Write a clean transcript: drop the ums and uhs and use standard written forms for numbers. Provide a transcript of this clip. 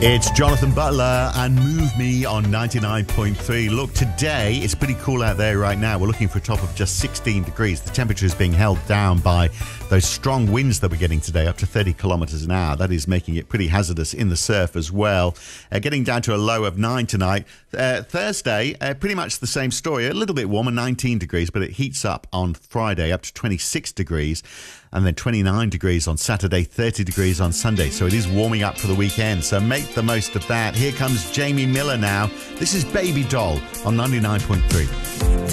It's Jonathan Butler and Move Me on 99.3. Look, today it's pretty cool out there right now. We're looking for a top of just 16 degrees. The temperature is being held down by those strong winds that we're getting today, up to 30 kilometres an hour. That is making it pretty hazardous in the surf as well. Getting down to a low of 9 tonight. Thursday, pretty much the same story. A little bit warmer, 19 degrees, but it heats up on Friday up to 26 degrees. And then 29 degrees on Saturday, 30 degrees on Sunday. So it is warming up for the weekend. So make the most of that. Here comes Jamie Miller now. This is Baby Doll on 99.3.